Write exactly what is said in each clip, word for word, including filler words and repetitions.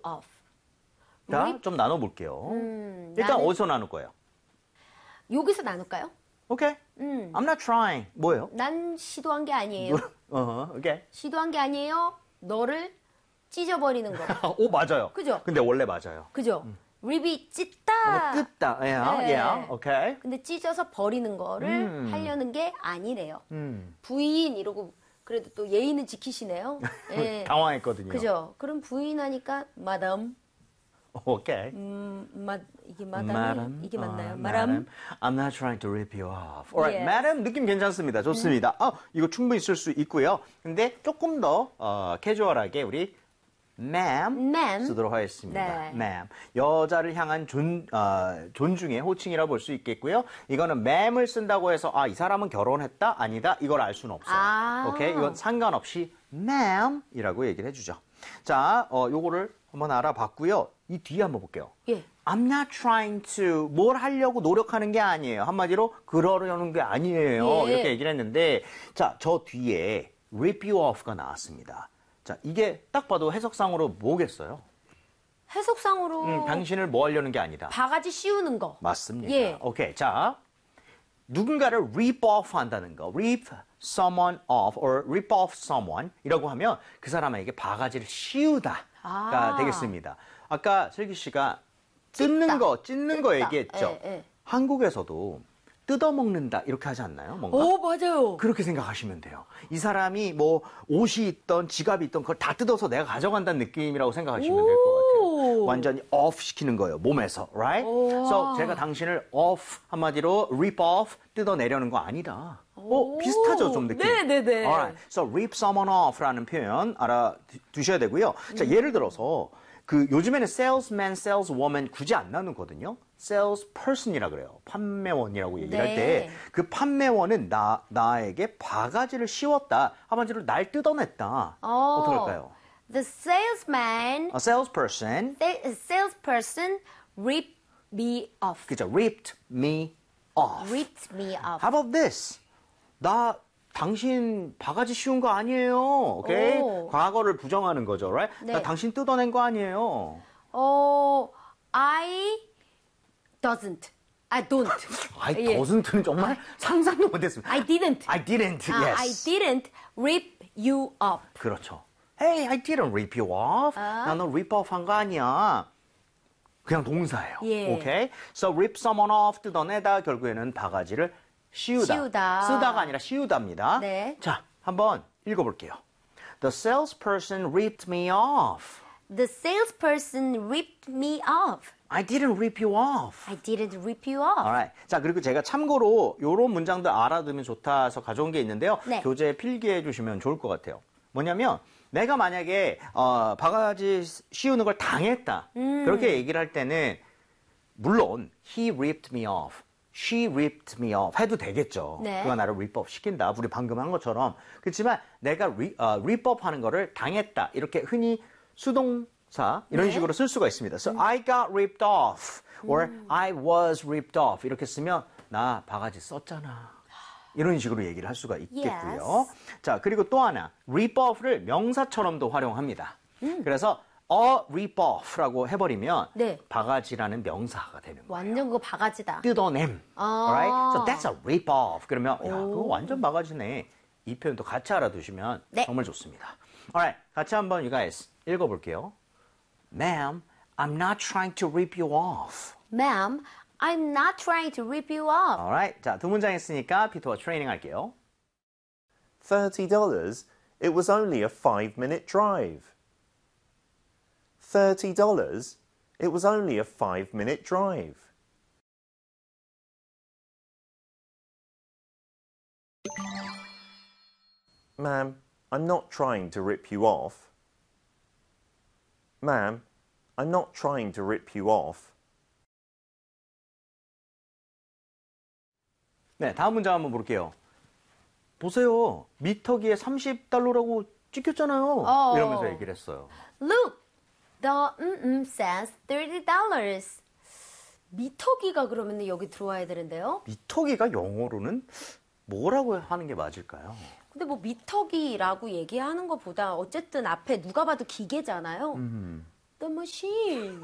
off. 자, Rip, 좀 나눠볼게요. 음, 일단 나는- 어디서 나눌 거예요? 여기서 나눌까요? 오케이. 음. I'm not trying. 뭐예요? 난 시도한 게 아니에요. 어, 오케이. 시도한 게 아니에요. 너를 찢어버리는 거. 오, 맞아요. 그죠? 근데 원래 맞아요. 그죠? 립이 뭐 찢다. 뜯다. Yeah, 네. yeah. 오케이. 근데 찢어서 버리는 거를 음. 하려는 게 아니래요. 음. 부인 이러고 그래도 또 예의는 지키시네요. 예. 당황했거든요. 그죠? 그럼 부인 하니까 마담. 오케이. 음, 마, 이게 마담이 Madam, 이게 맞나요? 어, 마담. madam, I'm not trying to rip you off. Alright, Yes. madam 느낌 괜찮습니다. 좋습니다. 아, 이거 충분히 쓸 수 있고요. 근데 조금 더 어, 캐주얼하게 우리 ma'am, ma'am. 쓰도록 하겠습니다. 네. ma'am. 여자를 향한 존, 어, 존중의 호칭이라 볼 수 있겠고요. 이거는 ma'am을 쓴다고 해서 아, 이 사람은 결혼했다? 아니다? 이걸 알 수는 없어요. 아. 오케이? 이건 상관없이 ma'am이라고 얘기를 해주죠. 자, 어, 요거를 한번 알아봤고요. 이 뒤에 한번 볼게요. 예. I'm not trying to 뭘 하려고 노력하는 게 아니에요. 한마디로 그러려는 게 아니에요. 예. 이렇게 얘기를 했는데 자, 저 뒤에 rip you off가 나왔습니다. 자, 이게 딱 봐도 해석상으로 뭐겠어요? 해석상으로 음, 당신을 뭐 하려는 게 아니다. 바가지 씌우는 거. 맞습니다. 예. 오케이. 자, 누군가를 rip off 한다는 거. rip someone off or rip off someone 이라고 하면 그 사람에게 바가지를 씌우다가 아. 되겠습니다. 아까 슬기 씨가 뜯는 찢다. 거, 찢는 뜯다. 거 얘기했죠. 예, 예. 한국에서도 뜯어먹는다 이렇게 하지 않나요? 뭔가? 오, 맞아요. 그렇게 생각하시면 돼요. 이 사람이 뭐 옷이 있던 지갑이 있던 그걸 다 뜯어서 내가 가져간다는 느낌이라고 생각하시면 될 것 같아요. 오. 완전히 off 시키는 거예요. 몸에서. Right? 우와. So 제가 당신을 off 한마디로 rip off 뜯어내려는 거 아니다. 어, 비슷하죠, 좀 느낌. 네네네. Alright. So rip someone off라는 표현 알아두셔야 되고요. 자, 예를 들어서 그 요즘에는 salesman, saleswoman 굳이 안 나누거든요. salesperson이라 그래요. 판매원이라고 얘기를 할 네. 때 그 판매원은 나 나에게 바가지를 씌웠다. 한마디로 날 뜯어냈다. 어. 어떻게 할까요? The salesman, A salesperson, the salesperson ripped me off. 그죠? ripped me off. Ripped me off. How about this? 나 당신 바가지 씌운 거 아니에요. 오케이? 오. 과거를 부정하는 거죠, right? 네. 나 당신 뜯어낸 거 아니에요. 어, I doesn't. I don't. I 예. doesn't는 정말 상상도 못했습니다. I didn't. I didn't. 아, yes. I didn't rip you off. 그렇죠. Hey, I didn't rip you off. 아. 나너 rip off 한 거 아니야. 그냥 동사예요. 예. 오케이? So rip someone off 뜯어내다 결국에는 바가지를 씌우다. 씌우다. 쓰다가 아니라 씌우다입니다. 네. 자, 한번 읽어볼게요. The salesperson ripped me off. The salesperson ripped me off. I didn't rip you off. I didn't rip you off. Alright. 자, 그리고 제가 참고로 이런 문장들 알아두면 좋다 해서 가져온 게 있는데요. 네. 교재에 필기해 주시면 좋을 것 같아요. 뭐냐면 내가 만약에 어, 바가지 씌우는 걸 당했다. 음. 그렇게 얘기를 할 때는 물론 he ripped me off, she ripped me off 해도 되겠죠. 네. 그가 나를 rip off 시킨다. 우리 방금 한 것처럼. 그렇지만 내가 리, 어, rip off 하는 거를 당했다. 이렇게 흔히 수동사 이런 네. 식으로 쓸 수가 있습니다. So I got ripped off or I was ripped off 이렇게 쓰면 나 바가지 썼잖아. 이런 식으로 얘기를 할 수가 있겠고요. Yes. 자, 그리고 또 하나, rip off를 명사처럼도 활용합니다. 음. 그래서 a rip off라고 해버리면 네. 바가지라는 명사가 되는 거예요. 완전 그거 바가지다. 뜯어냄. 아. Alright? So that's a rip off. 그러면 야, 그거 완전 바가지네. 이 표현도 같이 알아두시면 네. 정말 좋습니다. Alright, 같이 한번 you guys 읽어볼게요. Ma'am, I'm not trying to rip you off. Ma'am, I'm not trying to rip you off. Alright, 자, 두 문장 했으니까 피터와 트레이닝 할게요. Thirty dollars. It was only a five-minute drive. Thirty dollars. It was only a five-minute drive. Ma'am, I'm not trying to rip you off. Ma'am, I'm not trying to rip you off. 네, 다음 문장 한번 볼게요. 보세요. 미터기에 삼십 달러라고 찍혔잖아요. 어. 이러면서 얘기를 했어요. Look, the mm says thirty dollars. 미터기가 그러면 여기 들어와야 되는데요. 미터기가 영어로는 뭐라고 하는 게 맞을까요? 근데 뭐 미터기라고 얘기하는 것보다 어쨌든 앞에 누가 봐도 기계잖아요. 음. The machine.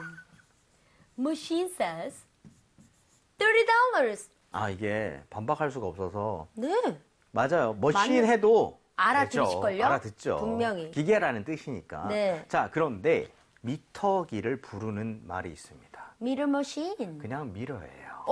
Machine says thirty dollars. 아, 이게 반박할 수가 없어서. 네. 맞아요. 머신 맞는- 해도 알아들으실걸요? 되죠. 알아듣죠. 분명히. 기계라는 뜻이니까. 네. 자, 그런데 미터기를 부르는 말이 있습니다. Meter machine. 그냥 미러예요. 어?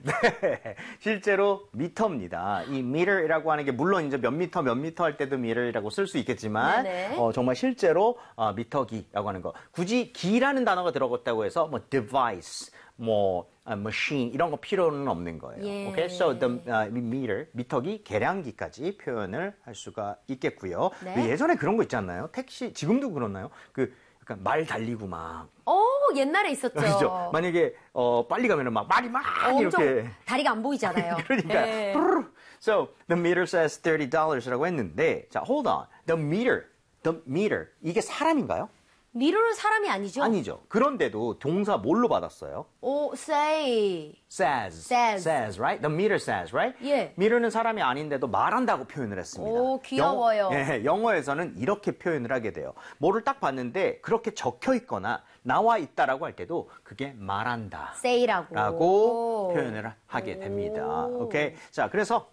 네, 실제로 미터입니다. 이 미터이라고 하는 게 물론 이제 몇 미터 몇 미터 할 때도 미터이라고 쓸 수 있겠지만 네네. 어, 정말 실제로 어, 미터기라고 하는 거. 굳이 기라는 단어가 들어갔다고 해서 뭐 device, 뭐 아, machine 이런 거 필요는 없는 거예요. 예. Okay, so the uh, meter 미터기 계량기까지 표현을 할 수가 있겠고요. 네. 예전에 그런 거 있지 않나요? 택시 지금도 그렇나요? 그 약간 말 달리고 막 어, 옛날에 있었죠. 그죠? 만약에 어, 빨리 가면은 막 말이 막 엄청 이렇게 다리가 안 보이잖아요. 그러니까 네. So the meter says thirty dollars라고 했는데 자 hold on the meter the meter 이게 사람인가요? 미루는 사람이 아니죠? 아니죠. 그런데도 동사 뭘로 받았어요? 오, say. says Says. says right the meter says right 예. meter는 사람이 아닌데도 말한다고 표현을 했습니다. 오, 귀여워요. 영어, 예, 영어에서는 이렇게 표현을 하게 돼요. 뭐를 딱 봤는데 그렇게 적혀 있거나 나와 있다라고 할 때도 그게 말한다. say라고. 라고 표현을 하게 됩니다. 오. 오케이. 자, 그래서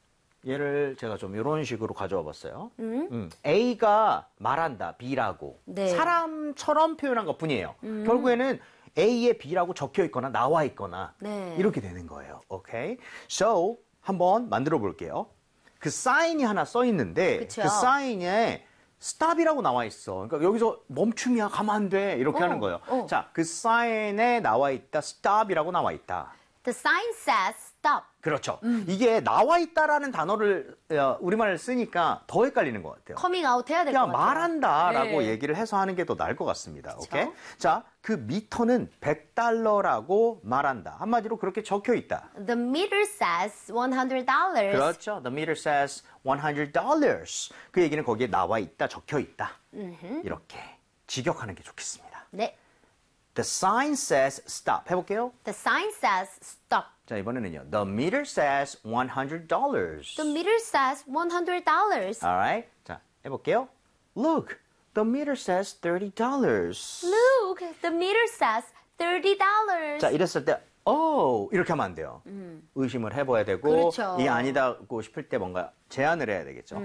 얘를 제가 좀 이런 식으로 가져와 봤어요. 음, A가 말한다, B라고. 네. 사람처럼 표현한 것 뿐이에요. 결국에는 A에 B라고 적혀 있거나 나와 있거나 네. 이렇게 되는 거예요. 오케이. So, 한번 만들어 볼게요. 그 사인이 하나 써 있는데 그쵸. 그 사인에 stop이라고 나와 있어. 그러니까 여기서 멈춤이야, 가면 안 돼. 이렇게 어, 하는 거예요. 어. 자, 그 사인에 나와 있다, stop이라고 나와 있다. The sign says stop. 그렇죠. 음. 이게 나와 있다라는 단어를 어, 우리말을 쓰니까 더 헷갈리는 것 같아요. 커밍 아웃 해야 될 것 그냥 같아요. 말한다라고 네. 얘기를 해서 하는 게 더 나을 것 같습니다. 그쵸? 오케이? 자, 그 미터는 백 달러라고 말한다. 한마디로 그렇게 적혀 있다. The meter says one hundred dollars. 그렇죠. The meter says one hundred dollars. 그 얘기는 거기에 나와 있다, 적혀 있다. 이렇게 직역하는 게 좋겠습니다. 네. The sign says stop. 해볼게요. The sign says stop. 자, 이번에는요. The meter says one hundred dollars. The meter says one hundred dollars. Alright. 자, 해볼게요. Look, the meter says thirty dollars. Look, the meter says thirty dollars. 자, 이랬을 때, oh, 이렇게 하면 안 돼요. 의심을 해봐야 되고, 그렇죠. 이게 아니다고 싶을 때 뭔가 제안을 해야 되겠죠.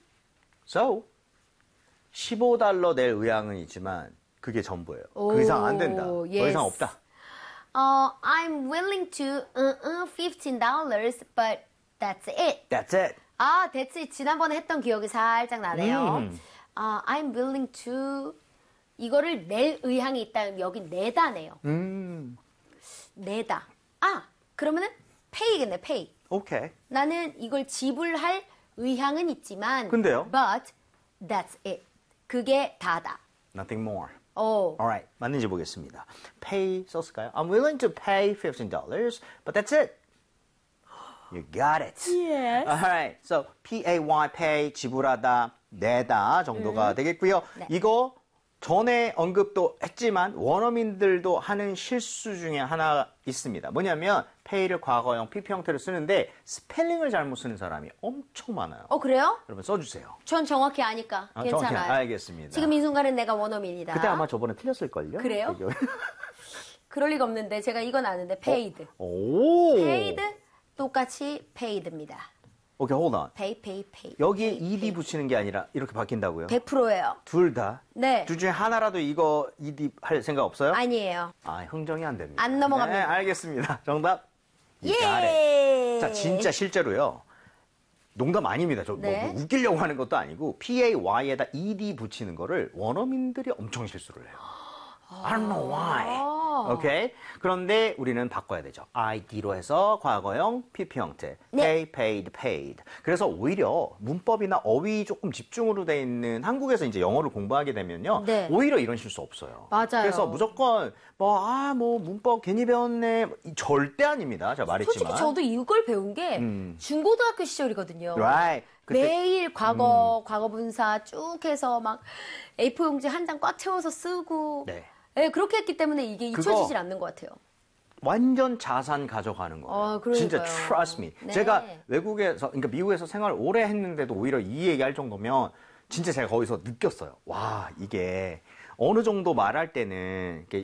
So, 십오 달러 낼 의향은 있지만, 그게 전부예요. 그 이상 안 된다. 오, 더 yes. 이상 없다. Uh, I'm willing to uh, uh, fifteen dollars, but that's it. That's it. 아, that's it. 지난번에 했던 기억이 살짝 나네요. 음. 아, I'm willing to 이거를 낼 의향이 있다면 여기 내다네요. 음, 내다. 아, 그러면은 pay겠네, pay. 오케이. 나는 이걸 지불할 의향은 있지만 근데요? but that's it. 그게 다다. Nothing more. 오. Alright, 맞는지 보겠습니다. Pay 썼을까요? I'm willing to pay fifteen dollars, but that's it. You got it. Yes. Alright, so P-A-Y, pay, 지불하다, 내다 정도가 되겠고요. 네. 이거 전에 언급도 했지만 원어민들도 하는 실수 중에 하나 있습니다. 뭐냐면 pay를 과거형 피피 형태로 쓰는데 스펠링을 잘못 쓰는 사람이 엄청 많아요. 어, 그래요? 여러분 써주세요. 전 정확히 아니까 아, 괜찮아요. 정확히 알겠습니다. 지금 이 순간은 내가 원어민이다. 그때 아마 저번에 틀렸을걸요? 그래요? 여기. 그럴 리가 없는데 제가 이건 아는데 paid. 오. paid 똑같이 paid입니다. 오케이, hold on. pay, pay, pay. 여기에 ed 붙이는 게 아니라 이렇게 바뀐다고요? 백 퍼센트예요. 둘 다? 네. 둘 중에 하나라도 이거 ed 할 생각 없어요? 아니에요. 아, 흥정이 안 됩니다. 안 넘어갑니다. 네, 알겠습니다. 정답. You got it. 예. 자, 진짜 실제로요. 농담 아닙니다. 저 뭐, 네. 뭐 웃기려고 하는 것도 아니고 pay에다 ed 붙이는 거를 원어민들이 엄청 실수를 해요. I don't know why. 아. 오케이? 그런데 우리는 바꿔야 되죠. id로 해서 과거형 피피 형태. 네. pay, paid, paid. 그래서 오히려 문법이나 어휘 조금 집중으로 돼 있는 한국에서 이제 영어를 공부하게 되면요. 네. 오히려 이런 실수 없어요. 맞아요. 그래서 무조건 뭐, 아, 뭐 문법 괜히 배웠네. 절대 아닙니다. 제가 말했지만. 솔직히 저도 이걸 배운 게 음. 중고등학교 시절이거든요. Right. 그때 음. 매일 과거, 과거분사 쭉 해서 막 에이포 용지 한 장 꽉 채워서 쓰고. 네. 네, 그렇게 했기 때문에 이게 그거- 잊혀지질 않는 것 같아요. 완전 자산 가져가는 거예요. 아, 그러니까요. 진짜 trust me. 네. 제가 외국에서 그러니까 미국에서 생활을 오래 했는데도 오히려 이 얘기할 정도면 진짜 제가 거기서 느꼈어요. 와, 이게 어느 정도 말할 때는 이렇게